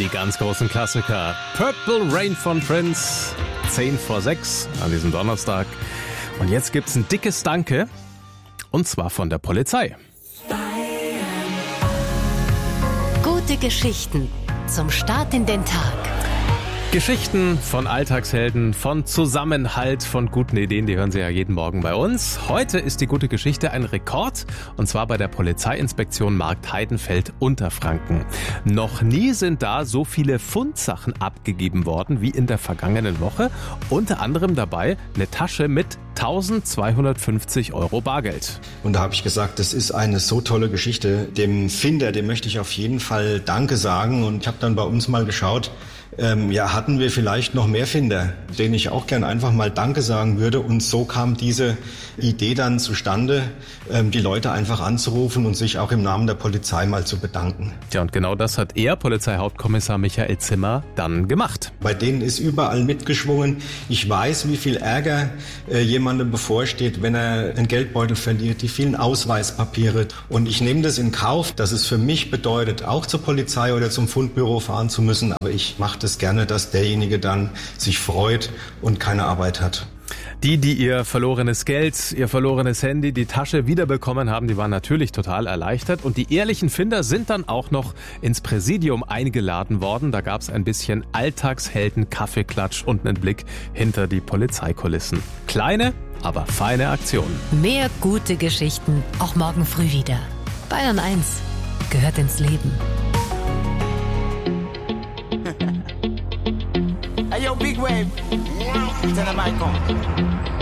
die ganz großen Klassiker. Purple Rain von Prince, 5:10 an diesem Donnerstag. Und jetzt gibt's ein dickes Danke, und zwar von der Polizei. Gute Geschichten zum Start in den Tag. Geschichten von Alltagshelden, von Zusammenhalt, von guten Ideen, die hören Sie ja jeden Morgen bei uns. Heute ist die gute Geschichte ein Rekord, und zwar bei der Polizeiinspektion Markt Heidenfeld Unterfranken. Noch nie sind da so viele Fundsachen abgegeben worden wie in der vergangenen Woche. Unter anderem dabei eine Tasche mit 1.250 € Bargeld. Und da habe ich gesagt, das ist eine so tolle Geschichte. Dem Finder, dem möchte ich auf jeden Fall Danke sagen. Und ich habe dann bei uns mal geschaut, hatten wir vielleicht noch mehr Finder, denen ich auch gern einfach mal Danke sagen würde. Und so kam diese Idee dann zustande, die Leute einfach anzurufen und sich auch im Namen der Polizei mal zu bedanken. Ja, und genau das hat Polizeihauptkommissar Michael Zimmer dann gemacht. Bei denen ist überall mitgeschwungen. Ich weiß, wie viel Ärger jemandem bevorsteht, wenn er einen Geldbeutel verliert, die vielen Ausweispapiere. Und ich nehme das in Kauf, dass es für mich bedeutet, auch zur Polizei oder zum Fundbüro fahren zu müssen. Aber ich mache das gerne, dass derjenige dann sich freut und keine Arbeit hat. Die ihr verlorenes Geld, ihr verlorenes Handy, die Tasche wiederbekommen haben, die waren natürlich total erleichtert. Und die ehrlichen Finder sind dann auch noch ins Präsidium eingeladen worden. Da gab es ein bisschen Alltagshelden-Kaffeeklatsch und einen Blick hinter die Polizeikulissen. Kleine, aber feine Aktionen. Mehr gute Geschichten, auch morgen früh wieder. Bayern 1 gehört ins Leben. Hey yo, big wave. Tell them I come.